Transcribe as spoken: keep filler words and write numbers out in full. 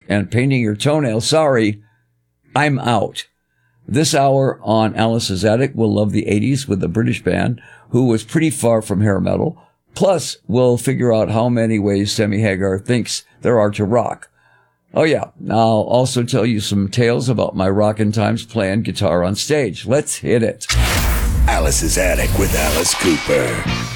and painting your toenails. Sorry, I'm out. This hour on Alice's Attic, we'll love the eighties with the British band, who was pretty far from hair metal. Plus, we'll figure out how many ways Sammy Hagar thinks there are to rock. Oh yeah, I'll also tell you some tales about my rockin' times playing guitar on stage. Let's hit it. Alice's Attic with Alice Cooper.